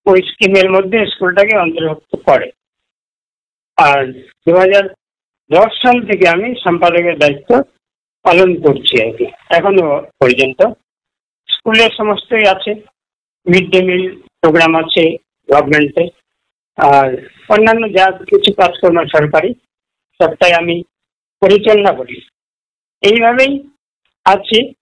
ওই স্কিমের মধ্যে স্কুলটাকে অন্তর্ভুক্ত করে। আর 2010 সাল থেকে আমি সম্পাদকের দায়িত্ব পালন করছি আর কি। এখনো পর্যন্ত স্কুলের সমস্তই আছে, মিড ডে মিল প্রোগ্রাম আছে গভর্নমেন্টে, আর অন্যান্য যা কিছু কাজকর্ম সরকারি সবটাই আমি পরিচালনা করি। এইভাবেই আছি।